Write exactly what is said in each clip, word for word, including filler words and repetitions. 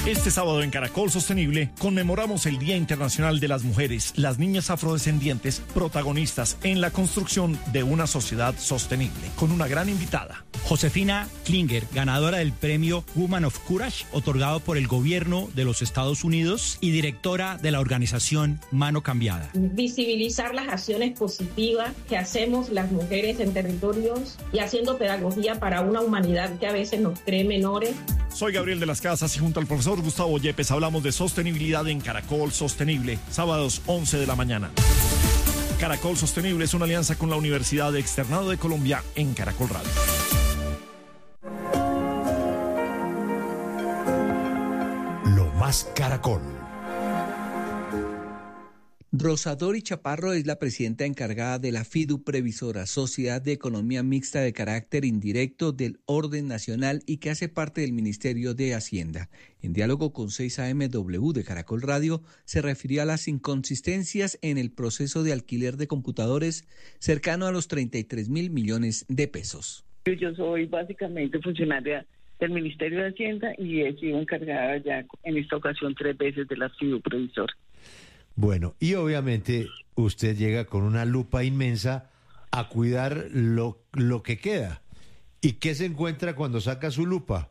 Este sábado en Caracol Sostenible conmemoramos el Día Internacional de las Mujeres, las niñas afrodescendientes, protagonistas en la construcción de una sociedad sostenible, con una gran invitada. Josefina Klinger, ganadora del premio Woman of Courage, otorgado por el gobierno de los Estados Unidos y directora de la organización Mano Cambiada. Visibilizar las acciones positivas que hacemos las mujeres en territorios y haciendo pedagogía para una humanidad que a veces nos cree menores. Soy Gabriel de las Casas y junto al profesor Gustavo Yepes hablamos de sostenibilidad en Caracol Sostenible, sábados once de la mañana. Caracol Sostenible es una alianza con la Universidad Externado de Colombia en Caracol Radio. Lo más Caracol. Rosadori Chaparro es la presidenta encargada de la FIDU Previsora, Sociedad de Economía Mixta de carácter indirecto del orden nacional y que hace parte del Ministerio de Hacienda. En diálogo con seis A M W de Caracol Radio, se refirió a las inconsistencias en el proceso de alquiler de computadores cercano a los treinta y tres mil millones de pesos. Yo soy básicamente funcionaria del Ministerio de Hacienda y he sido encargada ya en esta ocasión tres veces de la FIDU Previsora. Bueno, y obviamente usted llega con una lupa inmensa a cuidar lo, lo que queda. ¿Y qué se encuentra cuando saca su lupa?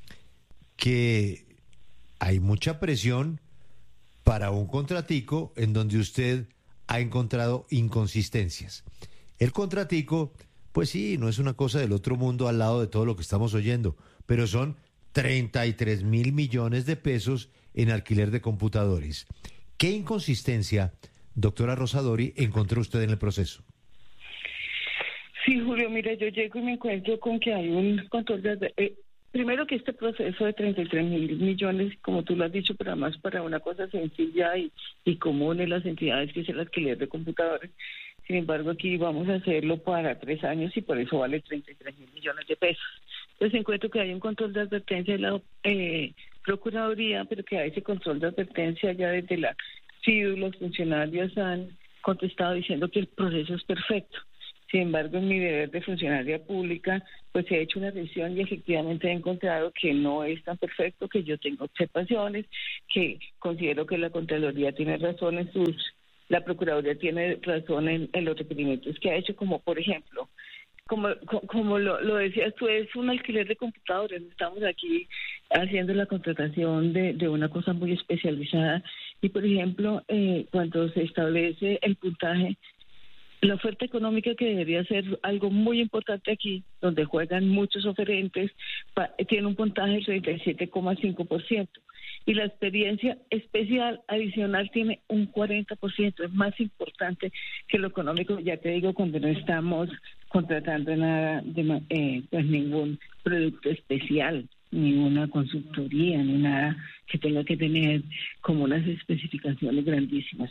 Que hay mucha presión para un contratico en donde usted ha encontrado inconsistencias. El contratico, pues sí, no es una cosa del otro mundo al lado de todo lo que estamos oyendo, pero son treinta y tres mil millones de pesos en alquiler de computadores. ¿Qué inconsistencia, doctora Rosadori, encontró usted en el proceso? Sí, Julio, mira, yo llego y me encuentro con que hay un control de... Eh, primero que este proceso de treinta y tres mil millones, como tú lo has dicho, pero además para una cosa sencilla y, y común en las entidades, que es el alquiler de computadores. Sin embargo, aquí vamos a hacerlo para tres años y por eso vale treinta y tres mil millones de pesos. Entonces encuentro que hay un control de advertencia de la eh, Procuraduría, pero que hay ese control de advertencia ya desde la FIDU. Los funcionarios han contestado diciendo que el proceso es perfecto. Sin embargo, en mi deber de funcionaria pública, pues he hecho una revisión y efectivamente he encontrado que no es tan perfecto, que yo tengo observaciones, que considero que la Contraloría tiene razón en sus, la Procuraduría tiene razón en, en los requerimientos que ha hecho, como por ejemplo, como, como lo, lo decías tú, es un alquiler de computadores. Estamos aquí haciendo la contratación de, de una cosa muy especializada y, por ejemplo, eh, cuando se establece el puntaje, la oferta económica, que debería ser algo muy importante aquí, donde juegan muchos oferentes, pa, tiene un puntaje del treinta y siete coma cinco por ciento. Y la experiencia especial adicional tiene un cuarenta por ciento. Es más importante que lo económico, ya te digo, cuando no estamos contratando nada, de, eh, pues ningún producto especial, ninguna consultoría, ni nada que tenga que tener como unas especificaciones grandísimas.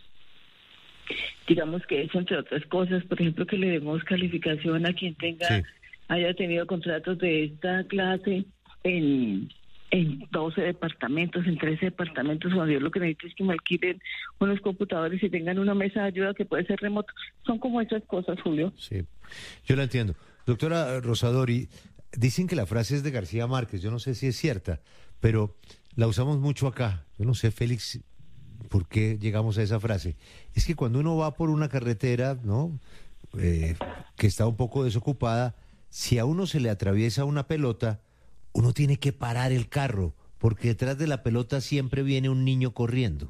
Digamos que eso, entre otras cosas, por ejemplo, que le demos calificación a quien tenga, sí, haya tenido contratos de esta clase en... en doce departamentos, en trece departamentos, cuando yo lo que necesito es que me alquilen unos computadores y tengan una mesa de ayuda que puede ser remoto. Son como esas cosas, Julio. Sí, yo la entiendo. Doctora Rosadori, dicen que la frase es de García Márquez, yo no sé si es cierta, pero la usamos mucho acá. Yo no sé, Félix, por qué llegamos a esa frase. Es que cuando uno va por una carretera, ¿no?, eh, que está un poco desocupada, si a uno se le atraviesa una pelota, uno tiene que parar el carro, porque detrás de la pelota siempre viene un niño corriendo.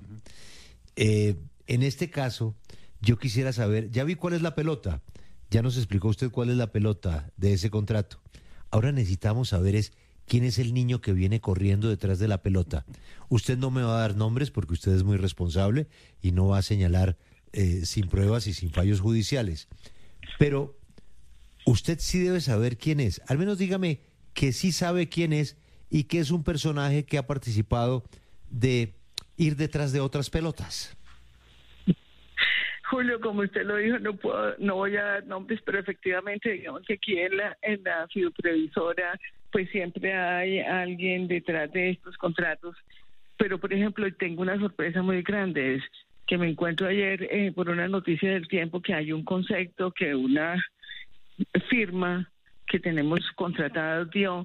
Eh, en este caso, yo quisiera saber, ya vi cuál es la pelota, ya nos explicó usted cuál es la pelota de ese contrato. Ahora necesitamos saber es quién es el niño que viene corriendo detrás de la pelota. Usted no me va a dar nombres porque usted es muy responsable y no va a señalar eh, sin pruebas y sin fallos judiciales. Pero usted sí debe saber quién es. Al menos dígame que sí sabe quién es y que es un personaje que ha participado de ir detrás de otras pelotas. Julio, como usted lo dijo, no puedo, no voy a dar nombres, pero efectivamente, digamos que aquí en la, en la FIDU Previsora, pues siempre hay alguien detrás de estos contratos. Pero, por ejemplo, tengo una sorpresa muy grande, es que me encuentro ayer eh, por una noticia del Tiempo que hay un concepto que una firma que tenemos contratada dio,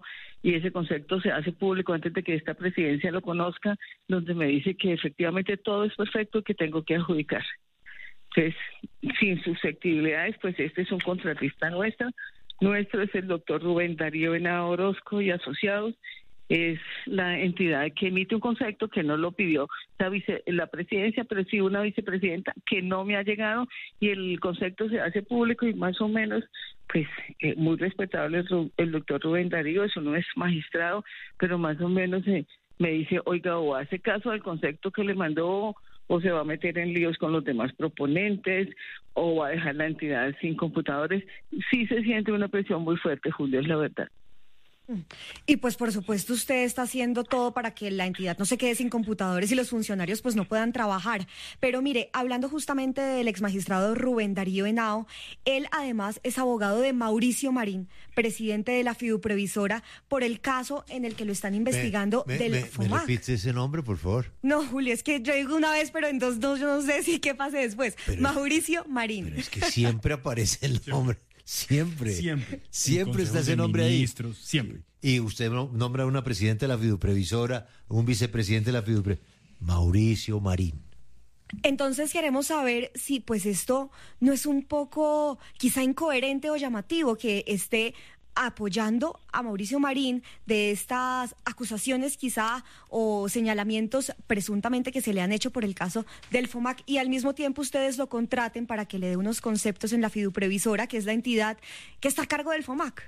y ese concepto se hace público antes de que esta presidencia lo conozca, donde me dice que efectivamente todo es perfecto, que tengo que adjudicar. Entonces, sin susceptibilidades, pues este es un contratista nuestro, nuestro es el doctor Rubén Darío Henao Orozco y Asociados, es la entidad que emite un concepto que no lo pidió la, vice, la presidencia, pero sí una vicepresidenta que no me ha llegado, y el concepto se hace público y más o menos, pues eh, muy respetable el, el doctor Rubén Darío, eso no es magistrado, pero más o menos eh, me dice, oiga, o hace caso al concepto que le mandó, o se va a meter en líos con los demás proponentes, o va a dejar la entidad sin computadores. Sí se siente una presión muy fuerte, Julio, es la verdad. Y pues por supuesto usted está haciendo todo para que la entidad no se quede sin computadores y los funcionarios pues no puedan trabajar. Pero mire, hablando justamente del exmagistrado Rubén Darío Henao, él además es abogado de Mauricio Marín, presidente de la Fiduprevisora, por el caso en el que lo están investigando me, me, del me, FOMAC. ¿Me repite ese nombre, por favor? No, Julio, es que yo digo una vez, pero entonces no, yo no sé si qué pase después. Pero Mauricio Marín. Pero es que siempre aparece el nombre. Siempre. Siempre. Siempre está ese nombre ahí. Siempre. Y usted nombra a una presidenta de la Fiduprevisora, un vicepresidente de la Fiduprevisora, Mauricio Marín. Entonces queremos saber si pues esto no es un poco quizá incoherente o llamativo que esté apoyando a Mauricio Marín de estas acusaciones quizá o señalamientos presuntamente que se le han hecho por el caso del FOMAC, y al mismo tiempo ustedes lo contraten para que le dé unos conceptos en la Fiduprevisora, que es la entidad que está a cargo del FOMAC.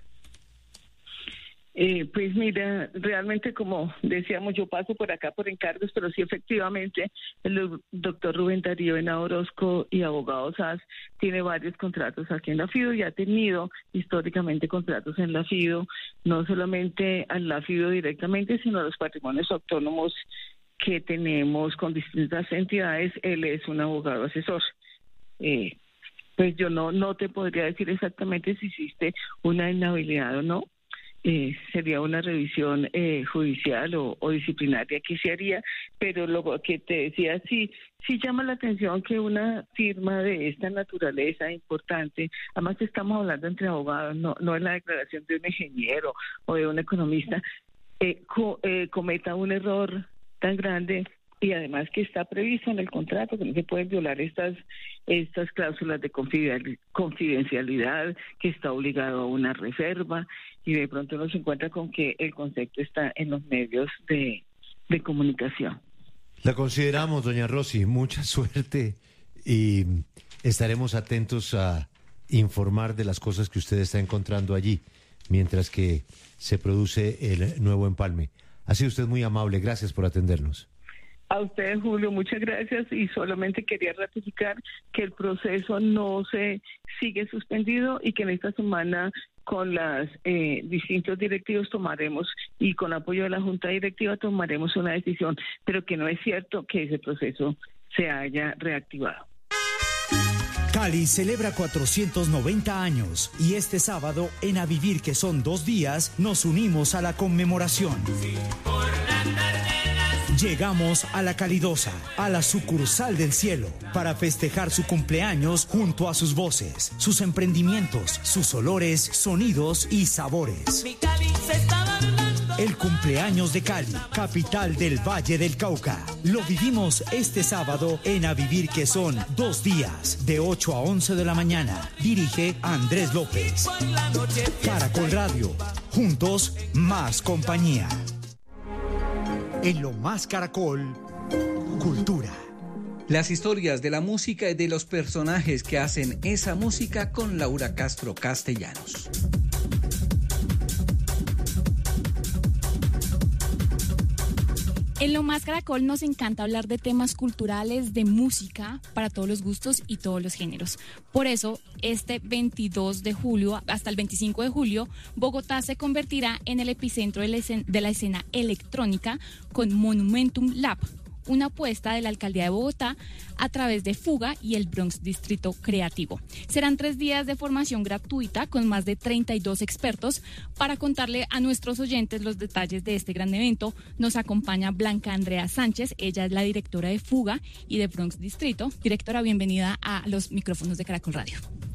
Eh, pues mira, realmente como decíamos, yo paso por acá por encargos, pero sí efectivamente el doctor Rubén Darío Henao Orozco y Abogados A S tiene varios contratos aquí en la FIDO y ha tenido históricamente contratos en la FIDO, no solamente a la FIDO directamente, sino a los patrimonios autónomos que tenemos con distintas entidades. Él es un abogado asesor. Eh, pues yo no, no te podría decir exactamente si existe una inhabilidad o no. Eh, sería una revisión eh, judicial o, o disciplinaria que se haría, pero lo que te decía, sí, sí llama la atención que una firma de esta naturaleza importante, además que estamos hablando entre abogados, no, no es la declaración de un ingeniero o de un economista, eh, co, eh, cometa un error tan grande, y además que está previsto en el contrato que no se pueden violar estas estas cláusulas de confidencialidad, que está obligado a una reserva, y de pronto uno se encuentra con que el concepto está en los medios de, de comunicación. La consideramos, doña Rosy, mucha suerte, y estaremos atentos a informar de las cosas que usted está encontrando allí, mientras que se produce el nuevo empalme. Ha sido usted muy amable, gracias por atendernos. A usted, Julio, muchas gracias, y solamente quería ratificar que el proceso no se sigue suspendido y que en esta semana con las eh, distintos directivos tomaremos, y con apoyo de la Junta Directiva tomaremos una decisión, pero que no es cierto que ese proceso se haya reactivado. Cali celebra cuatrocientos noventa años y este sábado, en A Vivir, que son dos días, nos unimos a la conmemoración. Sí, por la tarde. Llegamos a La Calidosa, a la sucursal del cielo, para festejar su cumpleaños junto a sus voces, sus emprendimientos, sus olores, sonidos y sabores. El cumpleaños de Cali, capital del Valle del Cauca. Lo vivimos este sábado en A Vivir, que son dos días, de ocho a once de la mañana. Dirige Andrés López. Caracol Radio, juntos más compañía. En Lo Más Caracol, cultura. Las historias de la música y de los personajes que hacen esa música con Laura Castro Castellanos. En Lo Más Caracol nos encanta hablar de temas culturales, de música, para todos los gustos y todos los géneros. Por eso, este veintidós de julio hasta el veinticinco de julio, Bogotá se convertirá en el epicentro de la escena, de la escena electrónica con Monumentum Lab, una apuesta de la Alcaldía de Bogotá a través de Fuga y el Bronx Distrito Creativo. Serán tres días de formación gratuita con más de treinta y dos expertos. Para contarle a nuestros oyentes los detalles de este gran evento, nos acompaña Blanca Andrea Sánchez. Ella es la directora de Fuga y de Bronx Distrito. Directora, bienvenida a los micrófonos de Caracol Radio.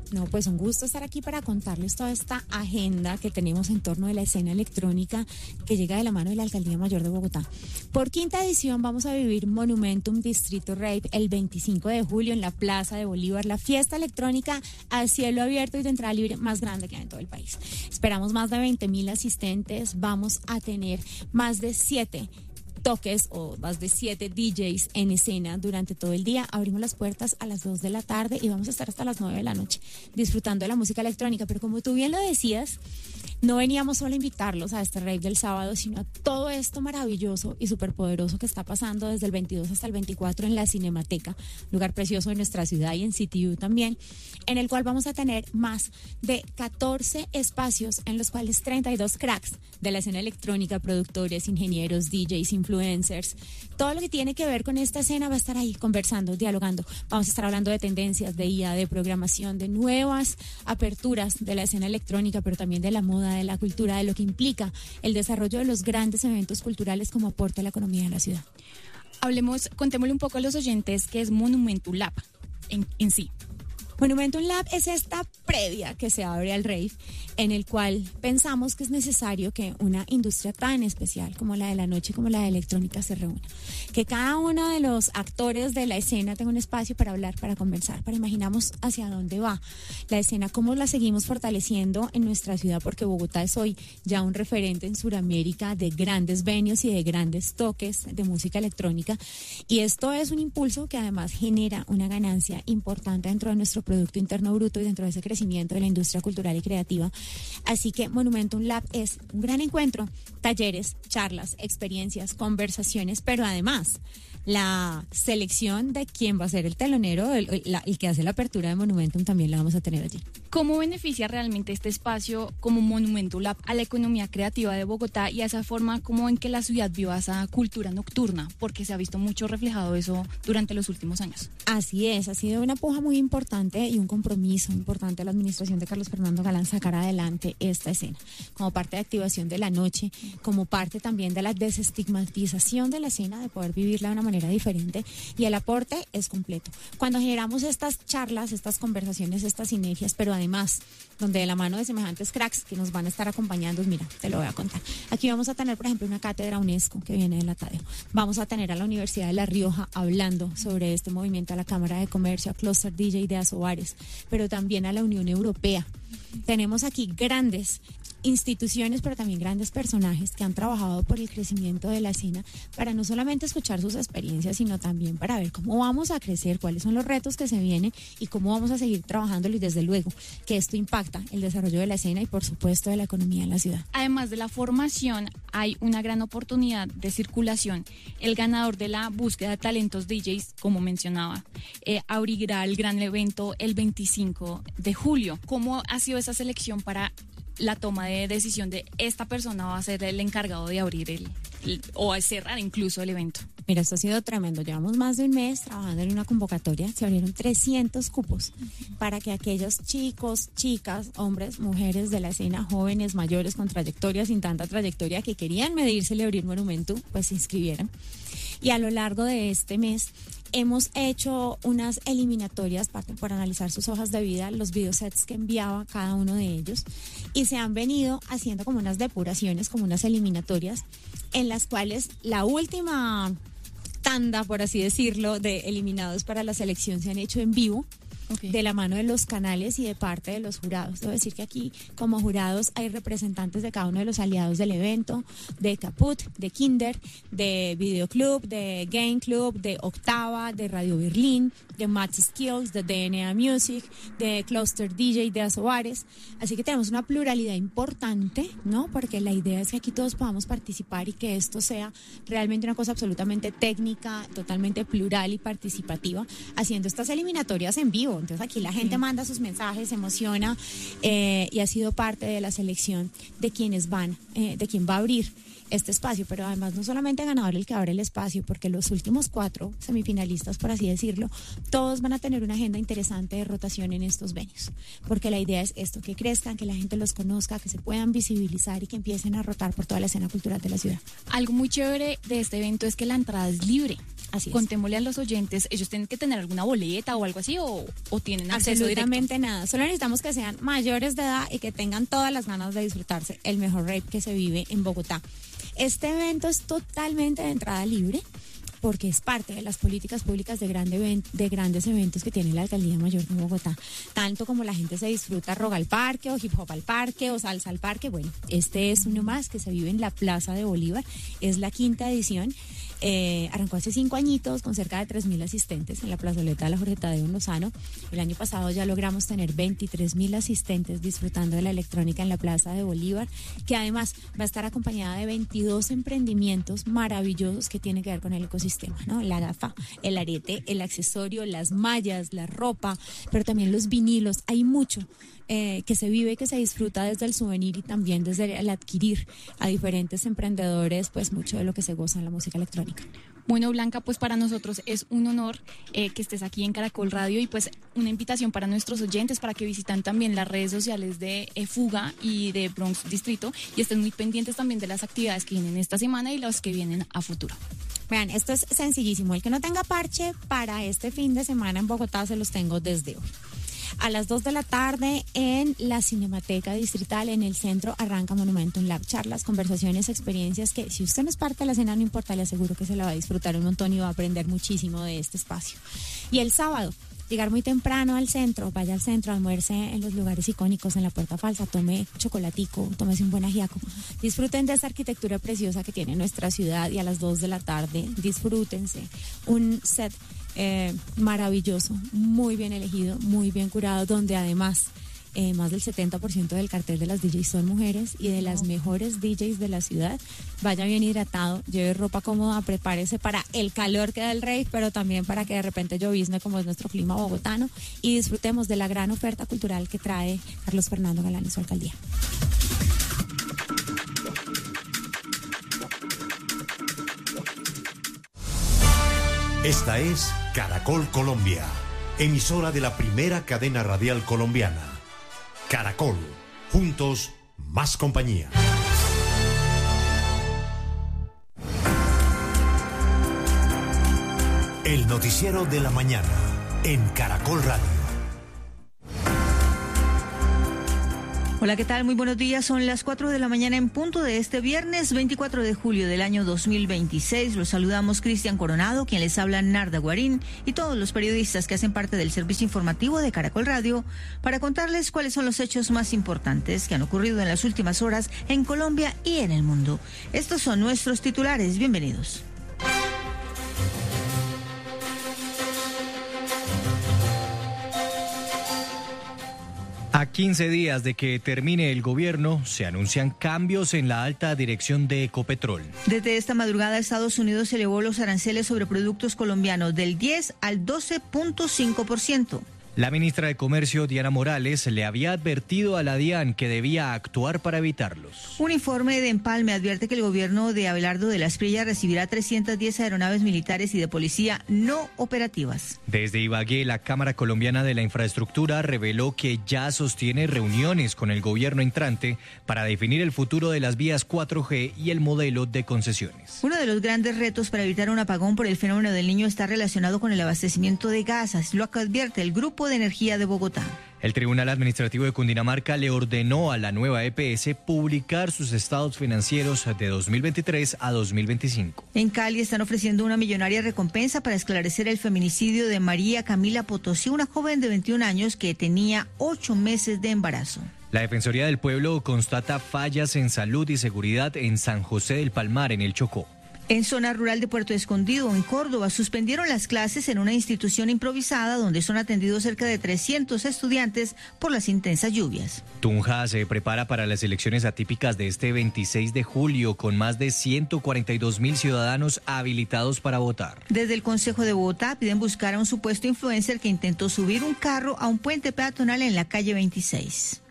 No, pues un gusto estar aquí para contarles toda esta agenda que tenemos en torno de la escena electrónica que llega de la mano de la Alcaldía Mayor de Bogotá. Por quinta edición vamos a vivir Monumentum Distrito Rave el veinticinco de julio en la Plaza de Bolívar, la fiesta electrónica a cielo abierto y de entrada libre más grande que hay en todo el país. Esperamos más de veinte mil asistentes, vamos a tener más de siete toques o más de siete D Js en escena durante todo el día. Abrimos las puertas a las dos de la tarde y vamos a estar hasta las nueve de la noche disfrutando de la música electrónica. Pero como tú bien lo decías, no veníamos solo a invitarlos a este rave del sábado, sino a todo esto maravilloso y superpoderoso que está pasando desde el veintidós hasta el veinticuatro en la Cinemateca, lugar precioso de nuestra ciudad, y en C T U también, en el cual vamos a tener más de catorce espacios en los cuales treinta y dos cracks de la escena electrónica, productores, ingenieros, D Js, influencers, todo lo que tiene que ver con esta escena va a estar ahí conversando, dialogando. Vamos a estar hablando de tendencias, de I A, de programación, de nuevas aperturas de la escena electrónica, pero también de la moda, de la cultura, de lo que implica el desarrollo de los grandes eventos culturales como aporte a la economía de la ciudad. Hablemos, contémosle un poco a los oyentes qué es Monumentum Lab en, en sí. Monumentum Lab es esta previa que se abre al rave, en el cual pensamos que es necesario que una industria tan especial como la de la noche, como la de electrónica, se reúna. Que cada uno de los actores de la escena tenga un espacio para hablar, para conversar, para imaginarnos hacia dónde va la escena, cómo la seguimos fortaleciendo en nuestra ciudad, porque Bogotá es hoy ya un referente en Sudamérica de grandes venues y de grandes toques de música electrónica. Y esto es un impulso que además genera una ganancia importante dentro de nuestro Producto Interno Bruto y dentro de ese crecimiento de la industria cultural y creativa. Así que Monumentum Lab es un gran encuentro, talleres, charlas, experiencias, conversaciones, pero además la selección de quién va a ser el telonero, el, la, el que hace la apertura de Monumentum, también la vamos a tener allí. ¿Cómo beneficia realmente este espacio como Monumentum Lab a la economía creativa de Bogotá y a esa forma como en que la ciudad viva esa cultura nocturna? Porque se ha visto mucho reflejado eso durante los últimos años. Así es, ha sido una puja muy importante y un compromiso importante de la administración de Carlos Fernando Galán sacar adelante esta escena, como parte de activación de la noche, como parte también de la desestigmatización de la escena, de poder vivirla de una manera diferente, y el aporte es completo. Cuando generamos estas charlas, estas conversaciones, estas sinergias, pero además donde de la mano de semejantes cracks que nos van a estar acompañando, mira, te lo voy a contar. Aquí vamos a tener, por ejemplo, una cátedra UNESCO que viene de la Tadeo. Vamos a tener a la Universidad de La Rioja hablando sobre este movimiento, a la Cámara de Comercio, a Cluster D J de Asobares, pero también a la Unión Europea. Tenemos aquí grandes instituciones, pero también grandes personajes que han trabajado por el crecimiento de la escena, para no solamente escuchar sus experiencias, sino también para ver cómo vamos a crecer, cuáles son los retos que se vienen y cómo vamos a seguir trabajándolo, y desde luego que esto impacta el desarrollo de la escena y por supuesto de la economía en la ciudad. Además de la formación, hay una gran oportunidad de circulación. El ganador de la búsqueda de talentos D Js, como mencionaba, eh, abrirá el gran evento el veinticinco de julio. ¿Cómo ha sido esa selección para la toma de decisión de esta persona va a ser el encargado de abrir el, el o a cerrar incluso el evento? Mira, esto ha sido tremendo. Llevamos más de un mes trabajando en una convocatoria. Se abrieron trescientos cupos para que aquellos chicos, chicas, hombres, mujeres de la escena, jóvenes, mayores, con trayectoria, sin tanta trayectoria, que querían medírsele a abrir Monumentum, pues se inscribieran. Y a lo largo de este mes hemos hecho unas eliminatorias para, para analizar sus hojas de vida, los videosets que enviaba cada uno de ellos, y se han venido haciendo como unas depuraciones, como unas eliminatorias, en las cuales la última tanda, por así decirlo, de eliminados para la selección se han hecho en vivo. Okay. De la mano de los canales y de parte de los jurados. Debo decir que aquí, como jurados, hay representantes de cada uno de los aliados del evento, de Caput, de Kinder, de Videoclub, de Game Club, de Octava, de Radio Berlín, de Match Skills, de D N A Music, de Cluster D J de Asobares. Así que tenemos una pluralidad importante, ¿no? Porque la idea es que aquí todos podamos participar y que esto sea realmente una cosa absolutamente técnica, totalmente plural y participativa, haciendo estas eliminatorias en vivo. Entonces aquí la gente manda sus mensajes, se emociona eh, y ha sido parte de la selección de quienes van, eh, de quien va a abrir este espacio, pero además no solamente ganador el que abre el espacio, porque los últimos cuatro semifinalistas, por así decirlo, todos van a tener una agenda interesante de rotación en estos venues, porque la idea es esto, que crezcan, que la gente los conozca, que se puedan visibilizar y que empiecen a rotar por toda la escena cultural de la ciudad. Algo muy chévere de este evento es que la entrada es libre. Así es. Contémosle a los oyentes, ¿ellos tienen que tener alguna boleta o algo así o, o tienen acceso directo? Absolutamente nada. Solo necesitamos que sean mayores de edad y que tengan todas las ganas de disfrutarse el mejor rave que se vive en Bogotá. Este evento es totalmente de entrada libre, porque es parte de las políticas públicas de, grande, de grandes eventos que tiene la Alcaldía Mayor de Bogotá. Tanto como la gente se disfruta rock al parque, o hip hop al parque, o salsa al parque, bueno, este es uno más que se vive en la Plaza de Bolívar, es la quinta edición. Eh, arrancó hace cinco añitos con cerca de tres mil asistentes en la plazoleta de la Jorge Tadeo Lozano. El año pasado ya logramos tener veintitrés mil asistentes disfrutando de la electrónica en la Plaza de Bolívar, que además va a estar acompañada de veintidós emprendimientos maravillosos que tienen que ver con el ecosistema, ¿no? La gafa, el arete, el accesorio, las mallas, la ropa, pero también los vinilos. Hay mucho eh, que se vive y que se disfruta desde el souvenir y también desde el adquirir a diferentes emprendedores, pues mucho de lo que se goza en la música electrónica. Bueno, Blanca, pues para nosotros es un honor eh, que estés aquí en Caracol Radio y pues una invitación para nuestros oyentes para que visitan también las redes sociales de eh, Fuga y de Bronx Distrito y estén muy pendientes también de las actividades que vienen esta semana y las que vienen a futuro. Vean, esto es sencillísimo. El que no tenga parche para este fin de semana en Bogotá se los tengo desde hoy. A las dos de la tarde en la Cinemateca Distrital, en el centro, arranca Monumentum Lab. Charlas, conversaciones, experiencias que si usted no es parte de la escena, no importa, le aseguro que se la va a disfrutar un montón y va a aprender muchísimo de este espacio. Y el sábado, llegar muy temprano al centro, vaya al centro, almuerce en los lugares icónicos, en la Puerta Falsa, tome chocolatico, tómese un buen ajiaco. Disfruten de esta arquitectura preciosa que tiene nuestra ciudad y a las dos de la tarde disfrútense un set Eh, maravilloso, muy bien elegido, muy bien curado, donde además eh, más del setenta por ciento del cartel de las D Js son mujeres y de las mejores D Js de la ciudad. Vaya bien hidratado, lleve ropa cómoda, prepárese para el calor que da el rave, pero también para que de repente llovizne como es nuestro clima bogotano y disfrutemos de la gran oferta cultural que trae Carlos Fernando Galán y su alcaldía. Esta es Caracol Colombia, emisora de la primera cadena radial colombiana. Caracol, juntos, más compañía. El noticiero de la mañana en Caracol Radio. Hola, ¿qué tal? Muy buenos días. Son las cuatro de la mañana en punto de este viernes veinticuatro de julio del año dos mil veintiséis. Los saludamos Cristian Coronado, quien les habla Narda Guarín, y todos los periodistas que hacen parte del servicio informativo de Caracol Radio para contarles cuáles son los hechos más importantes que han ocurrido en las últimas horas en Colombia y en el mundo. Estos son nuestros titulares. Bienvenidos. A quince días de que termine el gobierno, se anuncian cambios en la alta dirección de Ecopetrol. Desde esta madrugada, Estados Unidos elevó los aranceles sobre productos colombianos del diez al doce punto cinco por ciento. La ministra de Comercio, Diana Morales, le había advertido a la DIAN que debía actuar para evitarlos. Un informe de Empalme advierte que el gobierno de Abelardo de la Espriella recibirá trescientas diez aeronaves militares y de policía no operativas. Desde Ibagué, la Cámara Colombiana de la Infraestructura reveló que ya sostiene reuniones con el gobierno entrante para definir el futuro de las vías cuatro G y el modelo de concesiones. Uno de los grandes retos para evitar un apagón por el fenómeno del Niño está relacionado con el abastecimiento de gas, así lo advierte el Grupo de Energía de Bogotá. El Tribunal Administrativo de Cundinamarca le ordenó a la nueva E P S publicar sus estados financieros de dos mil veintitrés a dos mil veinticinco. En Cali están ofreciendo una millonaria recompensa para esclarecer el feminicidio de María Camila Potosí, una joven de veintiún años que tenía ocho meses de embarazo. La Defensoría del Pueblo constata fallas en salud y seguridad en San José del Palmar, en el Chocó. En zona rural de Puerto Escondido, en Córdoba, suspendieron las clases en una institución improvisada donde son atendidos cerca de trescientos estudiantes por las intensas lluvias. Tunja se prepara para las elecciones atípicas de este veintiséis de julio con más de ciento cuarenta y dos mil ciudadanos habilitados para votar. Desde el Consejo de Bogotá piden buscar a un supuesto influencer que intentó subir un carro a un puente peatonal en la calle veintiséis.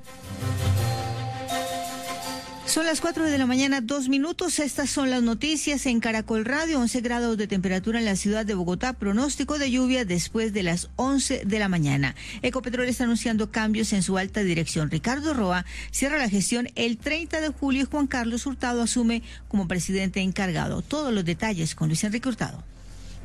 Son las cuatro de la mañana, dos minutos. Estas son las noticias en Caracol Radio. once grados de temperatura en la ciudad de Bogotá. Pronóstico de lluvia después de las once de la mañana. Ecopetrol está anunciando cambios en su alta dirección. Ricardo Roa cierra la gestión el treinta de julio y Juan Carlos Hurtado asume como presidente encargado. Todos los detalles con Luis Enrique Hurtado.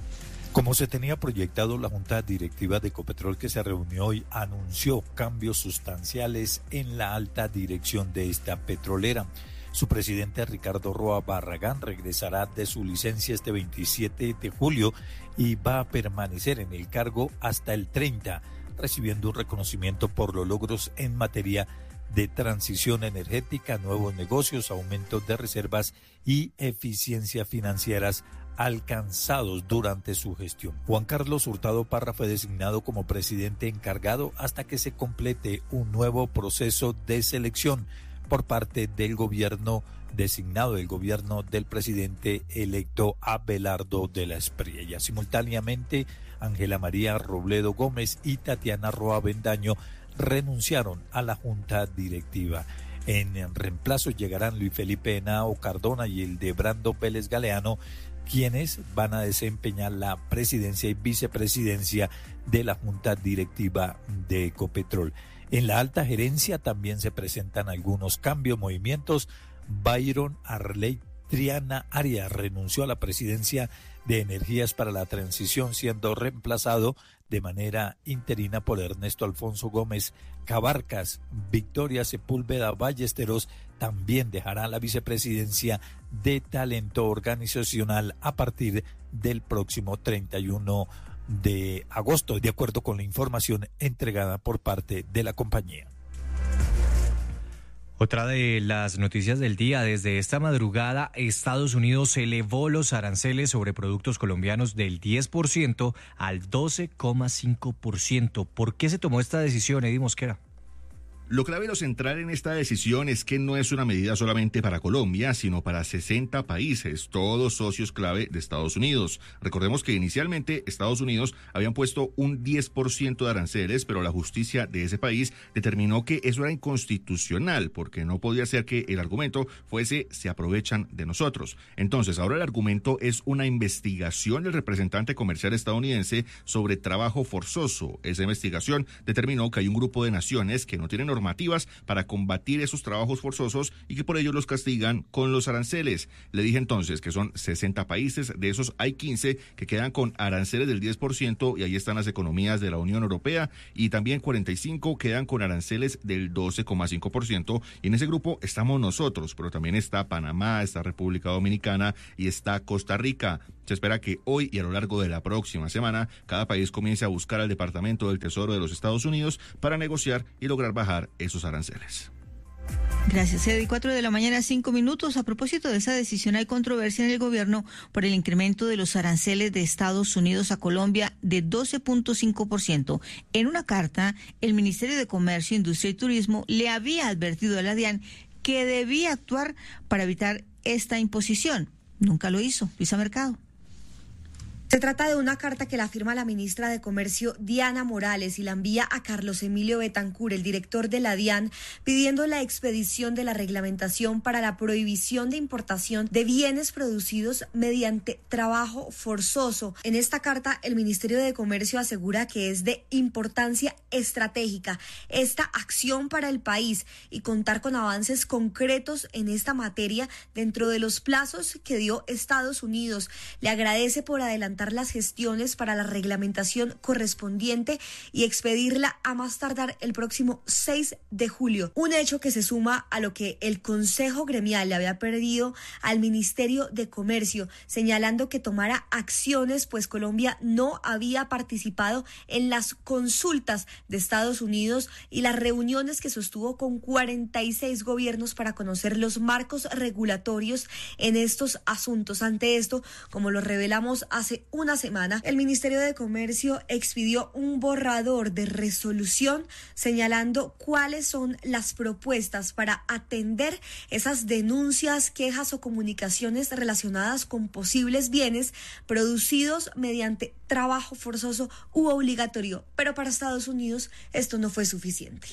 Como se tenía proyectado, la Junta Directiva de Ecopetrol que se reunió hoy anunció cambios sustanciales en la alta dirección de esta petrolera. Su presidente Ricardo Roa Barragán regresará de su licencia este veintisiete de julio y va a permanecer en el cargo hasta el treinta, recibiendo un reconocimiento por los logros en materia de transición energética, nuevos negocios, aumento de reservas y eficiencia financieras alcanzados durante su gestión. Juan Carlos Hurtado Parra fue designado como presidente encargado hasta que se complete un nuevo proceso de selección por parte del gobierno designado, el gobierno del presidente electo Abelardo de la Espriella. Simultáneamente, Ángela María Robledo Gómez y Tatiana Roa Bendaño renunciaron a la junta directiva. En reemplazo llegarán Luis Felipe Henao Cardona y el de Brando Vélez Galeano, quienes van a desempeñar la presidencia y vicepresidencia de la junta directiva de Ecopetrol. En la alta gerencia también se presentan algunos cambios, movimientos. Byron Arley Triana Arias renunció a la presidencia de Energías para la Transición, siendo reemplazado de manera interina por Ernesto Alfonso Gómez Cabarcas. Victoria Sepúlveda Ballesteros también dejará la vicepresidencia de Talento Organizacional a partir del próximo treinta y uno de agosto, de acuerdo con la información entregada por parte de la compañía. Otra de las noticias del día: desde esta madrugada, Estados Unidos elevó los aranceles sobre productos colombianos del diez por ciento al doce coma cinco por ciento. ¿Por qué se tomó esta decisión, Eddie Mosquera? Lo clave y lo central en esta decisión es que no es una medida solamente para Colombia, sino para sesenta países, todos socios clave de Estados Unidos. Recordemos que inicialmente Estados Unidos habían puesto un diez por ciento de aranceles, pero la justicia de ese país determinó que eso era inconstitucional, porque no podía ser que el argumento fuese se aprovechan de nosotros. Entonces, ahora el argumento es una investigación del representante comercial estadounidense sobre trabajo forzoso. Esa investigación determinó que hay un grupo de naciones que no tienen normativas para combatir esos trabajos forzosos y que por ello los castigan con los aranceles. Le dije entonces que son sesenta países, de esos hay quince que quedan con aranceles del diez por ciento y ahí están las economías de la Unión Europea, y también cuarenta y cinco quedan con aranceles del doce coma cinco por ciento, y en ese grupo estamos nosotros, pero también está Panamá, está República Dominicana y está Costa Rica. Se espera que hoy y a lo largo de la próxima semana cada país comience a buscar al Departamento del Tesoro de los Estados Unidos para negociar y lograr bajar esos aranceles. Gracias, Eddie. Cuatro de la mañana, cinco minutos. A propósito de esa decisión, hay controversia en el gobierno por el incremento de los aranceles de Estados Unidos a Colombia de doce punto cinco por ciento. En una carta, el Ministerio de Comercio, Industria y Turismo le había advertido a la DIAN que debía actuar para evitar esta imposición. Nunca lo hizo. Luisa Mercado. Se trata de una carta que la firma la ministra de Comercio, Diana Morales, y la envía a Carlos Emilio Betancur, el director de la DIAN, pidiendo la expedición de la reglamentación para la prohibición de importación de bienes producidos mediante trabajo forzoso. En esta carta, el Ministerio de Comercio asegura que es de importancia estratégica esta acción para el país y contar con avances concretos en esta materia dentro de los plazos que dio Estados Unidos. Le agradece por adelantar las gestiones para la reglamentación correspondiente y expedirla a más tardar el próximo seis de julio. Un hecho que se suma a lo que el Consejo Gremial le había pedido al Ministerio de Comercio, señalando que tomara acciones, pues Colombia no había participado en las consultas de Estados Unidos y las reuniones que sostuvo con cuarenta y seis gobiernos para conocer los marcos regulatorios en estos asuntos. Ante esto, como lo revelamos hace una semana, el Ministerio de Comercio expidió un borrador de resolución señalando cuáles son las propuestas para atender esas denuncias, quejas o comunicaciones relacionadas con posibles bienes producidos mediante trabajo forzoso u obligatorio. Pero para Estados Unidos esto no fue suficiente.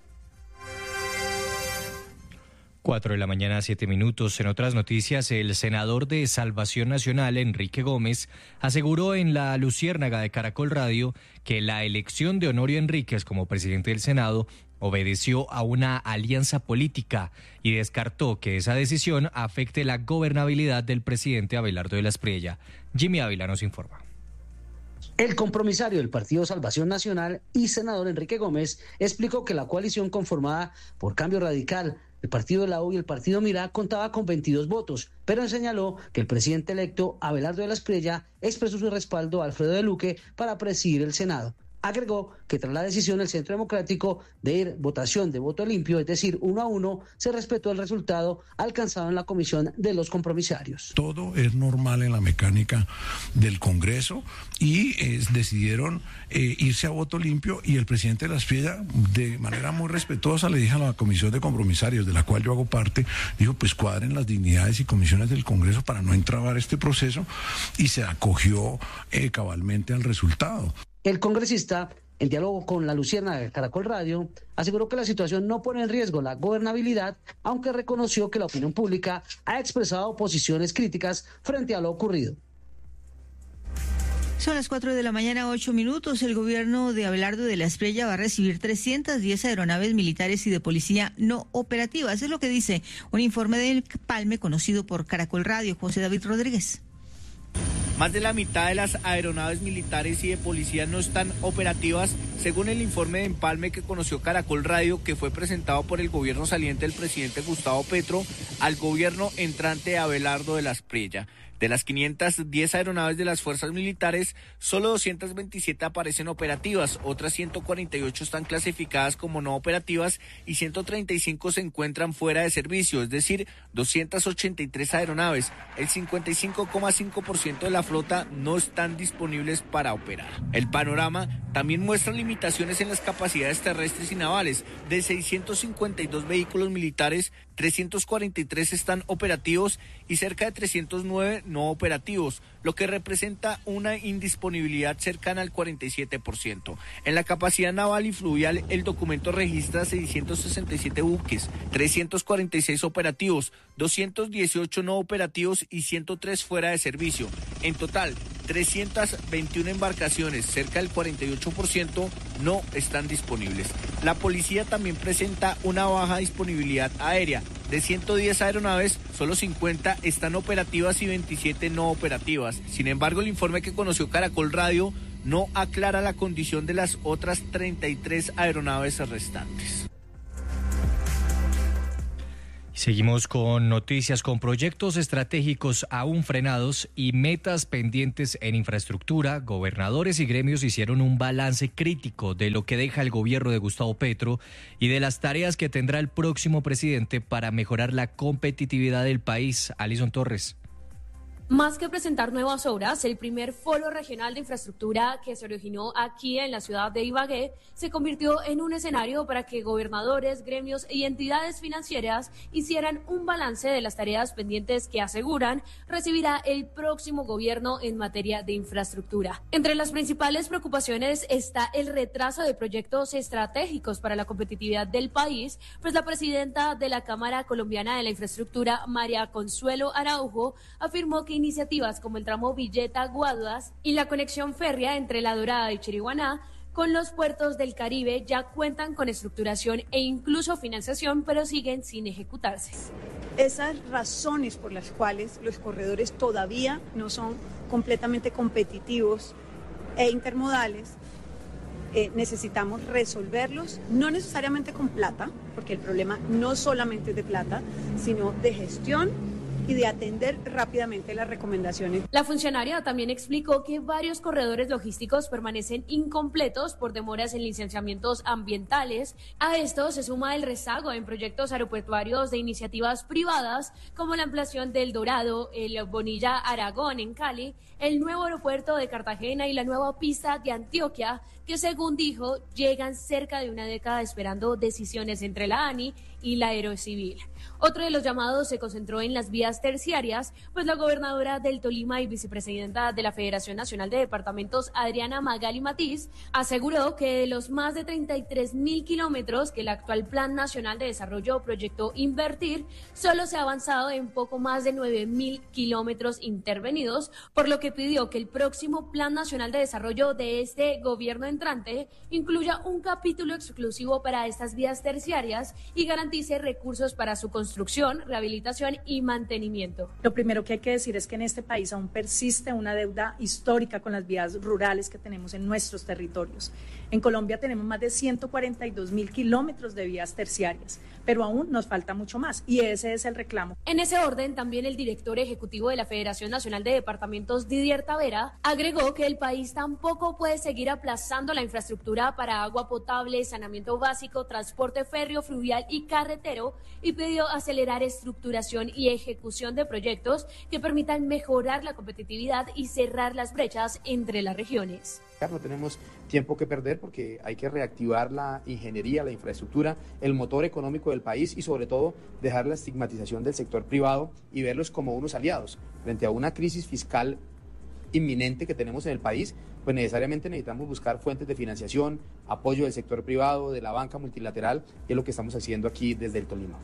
Cuatro de la mañana, siete minutos. En otras noticias, el senador de Salvación Nacional, Enrique Gómez, aseguró en La Luciérnaga de Caracol Radio que la elección de Honorio Enríquez como presidente del Senado obedeció a una alianza política y descartó que esa decisión afecte la gobernabilidad del presidente Abelardo de la Espriella. Jimmy Ávila nos informa. El compromisario del Partido Salvación Nacional y senador Enrique Gómez explicó que la coalición conformada por Cambio Radical, el Partido de la U y el Partido Mirá contaba con veintidós votos, pero señaló que el presidente electo Abelardo de la Espriella expresó su respaldo a Alfredo de Luque para presidir el Senado. Agregó que tras la decisión del Centro Democrático de ir votación de voto limpio, es decir, uno a uno, se respetó el resultado alcanzado en la comisión de los compromisarios. Todo es normal en la mecánica del Congreso y eh, decidieron eh, irse a voto limpio, y el presidente de la Espriella, de manera muy respetuosa, le dijo a la comisión de compromisarios, de la cual yo hago parte, dijo, pues cuadren las dignidades y comisiones del Congreso para no entrabar este proceso, y se acogió eh, cabalmente al resultado. El congresista, en diálogo con la Luciérnaga de Caracol Radio, aseguró que la situación no pone en riesgo la gobernabilidad, aunque reconoció que la opinión pública ha expresado posiciones críticas frente a lo ocurrido. Son las cuatro de la mañana, ocho minutos. El gobierno de Abelardo de la Espriella va a recibir trescientas diez aeronaves militares y de policía no operativas. Es lo que dice un informe del Palme conocido por Caracol Radio. José David Rodríguez. Más de la mitad de las aeronaves militares y de policía no están operativas, según el informe de empalme que conoció Caracol Radio, que fue presentado por el gobierno saliente del presidente Gustavo Petro al gobierno entrante de Abelardo de la Espriella. De las quinientas diez aeronaves de las fuerzas militares, solo doscientas veintisiete aparecen operativas, otras ciento cuarenta y ocho están clasificadas como no operativas y ciento treinta y cinco se encuentran fuera de servicio, es decir, doscientas ochenta y tres aeronaves, el cincuenta y cinco coma cinco por ciento de la flota no están disponibles para operar. El panorama también muestra limitaciones en las capacidades terrestres y navales. De seiscientos cincuenta y dos vehículos militares, trescientos cuarenta y tres están operativos y cerca de trescientos nueve no operativos, lo que representa una indisponibilidad cercana al cuarenta y siete por ciento. En la capacidad naval y fluvial, el documento registra seiscientos sesenta y siete buques, trescientos cuarenta y seis operativos, doscientos dieciocho no operativos y ciento tres fuera de servicio. En total, trescientas veintiuna embarcaciones, cerca del cuarenta y ocho por ciento, no están disponibles. La policía también presenta una baja disponibilidad aérea. De ciento diez aeronaves, solo cincuenta están operativas y veintisiete no operativas. Sin embargo, el informe que conoció Caracol Radio no aclara la condición de las otras treinta y tres aeronaves restantes. Seguimos con noticias, con proyectos estratégicos aún frenados y metas pendientes en infraestructura. Gobernadores y gremios hicieron un balance crítico de lo que deja el gobierno de Gustavo Petro y de las tareas que tendrá el próximo presidente para mejorar la competitividad del país. Alison Torres. Más que presentar nuevas obras, el primer foro regional de infraestructura que se originó aquí en la ciudad de Ibagué se convirtió en un escenario para que gobernadores, gremios y entidades financieras hicieran un balance de las tareas pendientes que aseguran recibirá el próximo gobierno en materia de infraestructura. Entre las principales preocupaciones está el retraso de proyectos estratégicos para la competitividad del país, pues la presidenta de la Cámara Colombiana de la Infraestructura, María Consuelo Araujo, afirmó que iniciativas como el tramo Villeta-Guaduas y la conexión férrea entre La Dorada y Chiriguaná con los puertos del Caribe ya cuentan con estructuración e incluso financiación, pero siguen sin ejecutarse. Esas razones por las cuales los corredores todavía no son completamente competitivos e intermodales, eh, necesitamos resolverlos, no necesariamente con plata, porque el problema no solamente es de plata, sino de gestión y de atender rápidamente las recomendaciones. La funcionaria también explicó que varios corredores logísticos permanecen incompletos por demoras en licenciamientos ambientales. A esto se suma el rezago en proyectos aeroportuarios de iniciativas privadas como la ampliación del Dorado, el Bonilla Aragón en Cali, el nuevo aeropuerto de Cartagena y la nueva pista de Antioquia, que según dijo llegan cerca de una década esperando decisiones entre la ANI y la Aerocivil. Otro de los llamados se concentró en las vías terciarias, pues la gobernadora del Tolima y vicepresidenta de la Federación Nacional de Departamentos, Adriana Magali Matiz, aseguró que de los más de treinta y tres mil kilómetros que el actual Plan Nacional de Desarrollo proyectó invertir, solo se ha avanzado en poco más de nueve mil kilómetros intervenidos, por lo que pidió que el próximo Plan Nacional de Desarrollo de este gobierno entrante incluya un capítulo exclusivo para estas vías terciarias y garantice garantice recursos para su construcción, rehabilitación y mantenimiento. Lo primero que hay que decir es que en este país aún persiste una deuda histórica con las vías rurales que tenemos en nuestros territorios. En Colombia tenemos más de ciento cuarenta y dos mil kilómetros de vías terciarias, pero aún nos falta mucho más y ese es el reclamo. En ese orden, también el director ejecutivo de la Federación Nacional de Departamentos, Didier Tavera, agregó que el país tampoco puede seguir aplazando la infraestructura para agua potable, saneamiento básico, transporte férreo, fluvial y carretero y pidió acelerar estructuración y ejecución de proyectos que permitan mejorar la competitividad y cerrar las brechas entre las regiones. No tenemos tiempo que perder porque hay que reactivar la ingeniería, la infraestructura, el motor económico del país y sobre todo dejar la estigmatización del sector privado y verlos como unos aliados. Frente a una crisis fiscal inminente que tenemos en el país, pues necesariamente necesitamos buscar fuentes de financiación, apoyo del sector privado, de la banca multilateral, y es lo que estamos haciendo aquí desde el Tolima.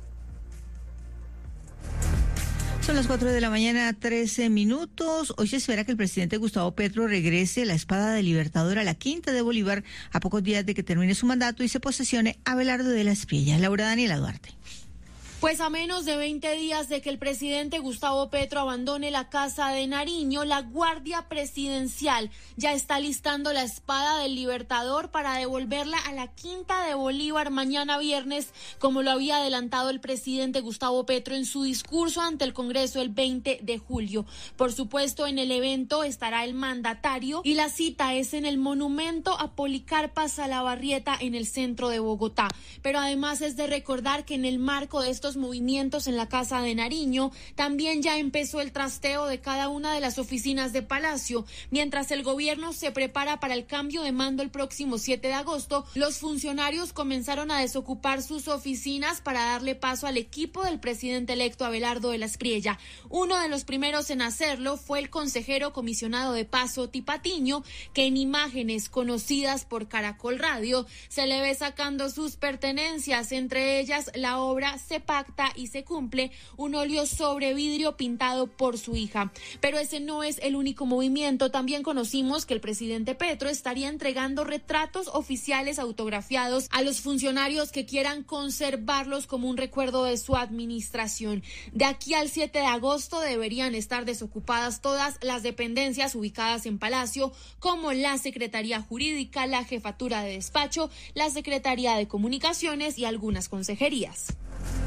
Son las cuatro de la mañana, trece minutos. Hoy se espera que el presidente Gustavo Petro regrese la espada del Libertador a la Quinta de Bolívar a pocos días de que termine su mandato y se posesione Abelardo de la Espriella. Laura Daniela Duarte. Pues a menos de veinte días de que el presidente Gustavo Petro abandone la Casa de Nariño, la Guardia Presidencial ya está listando la espada del Libertador para devolverla a la Quinta de Bolívar mañana viernes, como lo había adelantado el presidente Gustavo Petro en su discurso ante el Congreso el veinte de julio. Por supuesto, en el evento estará el mandatario y la cita es en el monumento a Policarpa Salabarrieta en el centro de Bogotá. Pero además es de recordar que en el marco de estos movimientos en la Casa de Nariño, también ya empezó el trasteo de cada una de las oficinas de Palacio. Mientras el gobierno se prepara para el cambio de mando el próximo siete de agosto, los funcionarios comenzaron a desocupar sus oficinas para darle paso al equipo del presidente electo Abelardo de la Espriella. Uno de los primeros en hacerlo fue el consejero comisionado de Paz Oti Patiño, que en imágenes conocidas por Caracol Radio se le ve sacando sus pertenencias, entre ellas la obra Se Pacta y se cumple, un óleo sobre vidrio pintado por su hija. Pero ese no es el único movimiento. También conocimos que el presidente Petro estaría entregando retratos oficiales autografiados a los funcionarios que quieran conservarlos como un recuerdo de su administración. De aquí al siete de agosto deberían estar desocupadas todas las dependencias ubicadas en Palacio, como la Secretaría Jurídica, la Jefatura de Despacho, la Secretaría de Comunicaciones y algunas consejerías.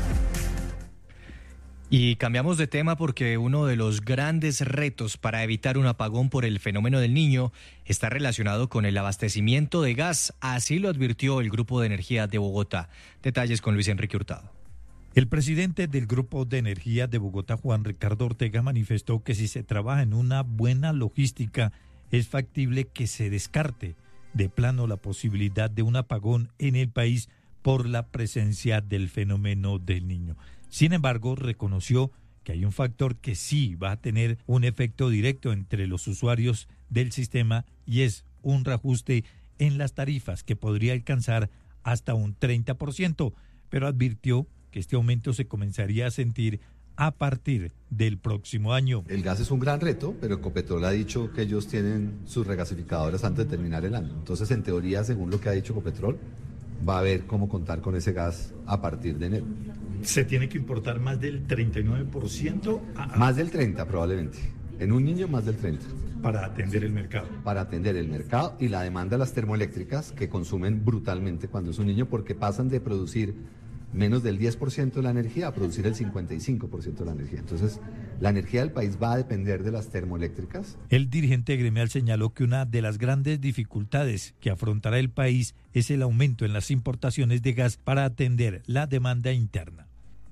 Y cambiamos de tema porque uno de los grandes retos para evitar un apagón por el fenómeno del Niño está relacionado con el abastecimiento de gas. Así lo advirtió el Grupo de Energía de Bogotá. Detalles con Luis Enrique Hurtado. El presidente del Grupo de Energía de Bogotá, Juan Ricardo Ortega, manifestó que si se trabaja en una buena logística, es factible que se descarte de plano la posibilidad de un apagón en el país por la presencia del fenómeno del Niño. Sin embargo, reconoció que hay un factor que sí va a tener un efecto directo entre los usuarios del sistema y es un reajuste en las tarifas que podría alcanzar hasta un treinta por ciento, pero advirtió que este aumento se comenzaría a sentir a partir del próximo año. El gas es un gran reto, pero Ecopetrol ha dicho que ellos tienen sus regasificadoras antes de terminar el año. Entonces, en teoría, según lo que ha dicho Ecopetrol, va a haber cómo contar con ese gas a partir de enero. ¿Se tiene que importar más del treinta y nueve por ciento? A... Más del treinta probablemente. En un niño más del treinta. Para atender el mercado. Para atender el mercado y la demanda de las termoeléctricas que consumen brutalmente cuando es un niño porque pasan de producir menos del diez por ciento de la energía a producir el cincuenta y cinco por ciento de la energía. Entonces, la energía del país va a depender de las termoeléctricas. El dirigente gremial señaló que una de las grandes dificultades que afrontará el país es el aumento en las importaciones de gas para atender la demanda interna.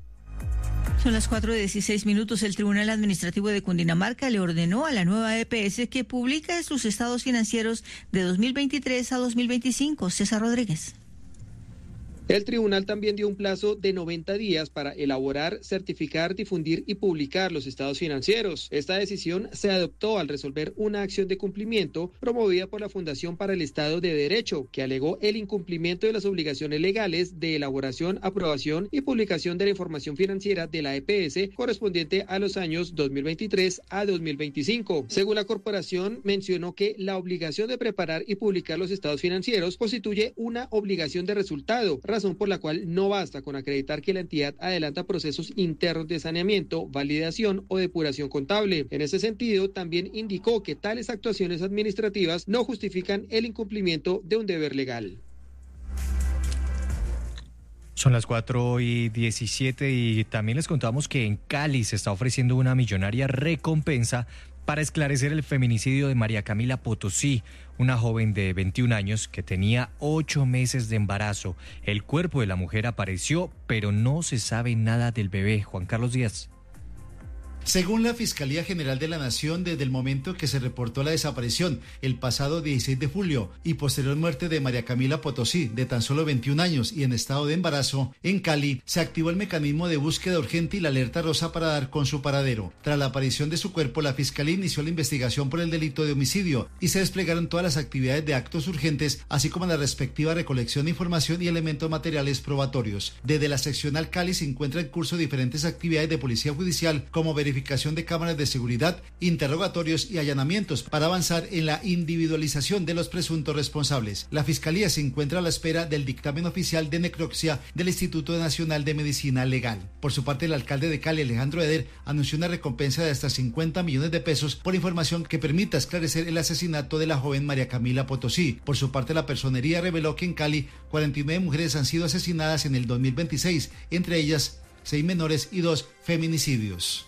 Son las cuatro de dieciséis minutos. El Tribunal Administrativo de Cundinamarca le ordenó a la nueva E P S que publique sus estados financieros de dos mil veintitrés a dos mil veinticinco. César Rodríguez. El tribunal también dio un plazo de noventa días para elaborar, certificar, difundir y publicar los estados financieros. Esta decisión se adoptó al resolver una acción de cumplimiento promovida por la Fundación para el Estado de Derecho, que alegó el incumplimiento de las obligaciones legales de elaboración, aprobación y publicación de la información financiera de la E P S correspondiente a los años dos mil veintitrés a dos mil veinticinco. Según la corporación, mencionó que la obligación de preparar y publicar los estados financieros constituye una obligación de resultado, razón por la cual no basta con acreditar que la entidad adelanta procesos internos de saneamiento, validación o depuración contable. En ese sentido, también indicó que tales actuaciones administrativas no justifican el incumplimiento de un deber legal. Son las cuatro y diecisiete y también les contamos que en Cali se está ofreciendo una millonaria recompensa para esclarecer el feminicidio de María Camila Potosí, una joven de veintiún años que tenía ocho meses de embarazo. El cuerpo de la mujer apareció, pero no se sabe nada del bebé. Juan Carlos Díaz. Según la Fiscalía General de la Nación, desde el momento que se reportó la desaparición, el pasado dieciséis de julio, y posterior muerte de María Camila Potosí, de tan solo veintiún años y en estado de embarazo, en Cali, se activó el mecanismo de búsqueda urgente y la alerta rosa para dar con su paradero. Tras la aparición de su cuerpo, la Fiscalía inició la investigación por el delito de homicidio y se desplegaron todas las actividades de actos urgentes, así como la respectiva recolección de información y elementos materiales probatorios. Desde la seccional Cali se encuentran en curso diferentes actividades de policía judicial, como verificación verificación de cámaras de seguridad, interrogatorios y allanamientos para avanzar en la individualización de los presuntos responsables. La Fiscalía se encuentra a la espera del dictamen oficial de necropsia del Instituto Nacional de Medicina Legal. Por su parte, el alcalde de Cali, Alejandro Eder, anunció una recompensa de hasta cincuenta millones de pesos por información que permita esclarecer el asesinato de la joven María Camila Potosí. Por su parte, la personería reveló que en Cali cuarenta y nueve mujeres han sido asesinadas en el dos mil veintiséis, entre ellas seis menores y dos feminicidios.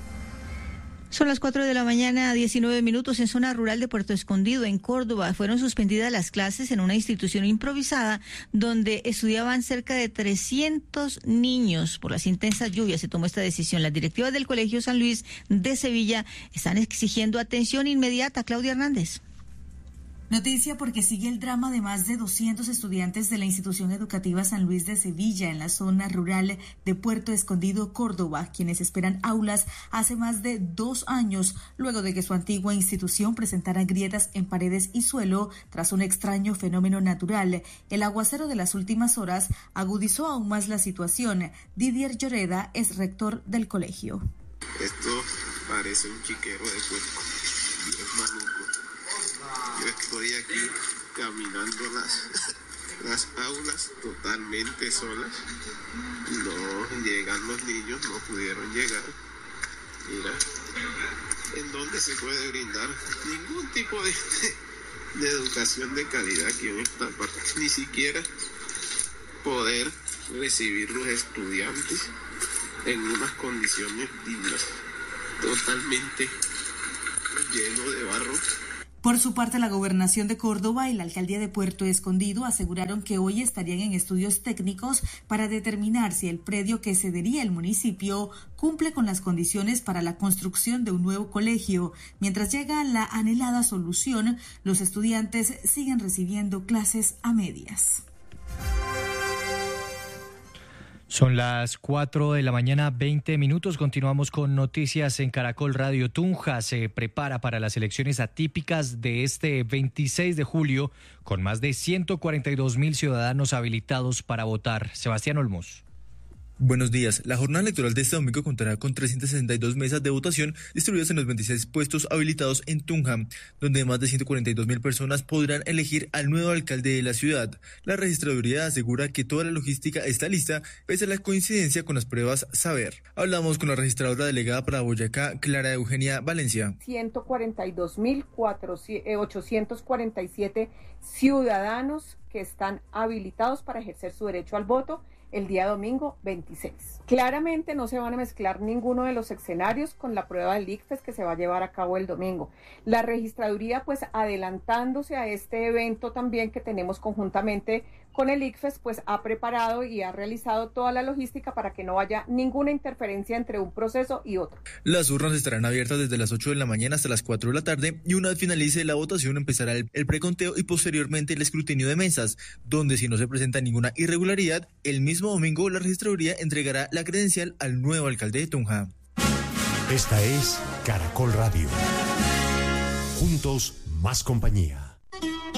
Son las cuatro de la mañana, diecinueve minutos. En zona rural de Puerto Escondido, en Córdoba, fueron suspendidas las clases en una institución improvisada donde estudiaban cerca de trescientos niños. Por las intensas lluvias se tomó esta decisión. Las directivas del Colegio San Luis de Sevilla están exigiendo atención inmediata. Claudia Hernández. Noticia porque sigue el drama de más de doscientos estudiantes de la institución educativa San Luis de Sevilla en la zona rural de Puerto Escondido, Córdoba, quienes esperan aulas hace más de dos años luego de que su antigua institución presentara grietas en paredes y suelo tras un extraño fenómeno natural. El aguacero de las últimas horas agudizó aún más la situación. Didier Lloreda es rector del colegio. Esto parece un chiquero de puerco, es maluco. Yo estoy aquí caminando las, las aulas totalmente solas. No llegan los niños, no pudieron llegar. Mira, ¿en dónde se puede brindar ningún tipo de, de educación de calidad aquí en esta parte? Ni siquiera poder recibir los estudiantes en unas condiciones dignas, totalmente lleno de barro. Por su parte, la Gobernación de Córdoba y la Alcaldía de Puerto Escondido aseguraron que hoy estarían en estudios técnicos para determinar si el predio que cedería el municipio cumple con las condiciones para la construcción de un nuevo colegio. Mientras llega la anhelada solución, los estudiantes siguen recibiendo clases a medias. Son las cuatro de la mañana, veinte minutos. Continuamos con noticias en Caracol Radio. Tunja se prepara para las elecciones atípicas de este veintiséis de julio con más de ciento cuarenta y dos mil ciudadanos habilitados para votar. Sebastián Olmos. Buenos días. La jornada electoral de este domingo contará con trescientas sesenta y dos mesas de votación distribuidas en los veintiséis puestos habilitados en Tunja, donde más de ciento cuarenta y dos mil personas podrán elegir al nuevo alcalde de la ciudad. La registraduría asegura que toda la logística está lista, pese a la coincidencia con las pruebas Saber. Hablamos con la registradora delegada para Boyacá, Clara Eugenia Valencia. ciento cuarenta y dos mil ochocientos cuarenta y siete ciudadanos que están habilitados para ejercer su derecho al voto el día domingo veintiséis. Claramente no se van a mezclar ninguno de los escenarios con la prueba del ICFES que se va a llevar a cabo el domingo. La registraduría, pues adelantándose a este evento también que tenemos conjuntamente con el ICFES, pues ha preparado y ha realizado toda la logística para que no haya ninguna interferencia entre un proceso y otro. Las urnas estarán abiertas desde las ocho de la mañana hasta las cuatro de la tarde y una vez finalice la votación empezará el, el preconteo y posteriormente el escrutinio de mesas, donde si no se presenta ninguna irregularidad, el mismo domingo la registraduría entregará la credencial al nuevo alcalde de Tunja. Esta es Caracol Radio. Juntos, más compañía.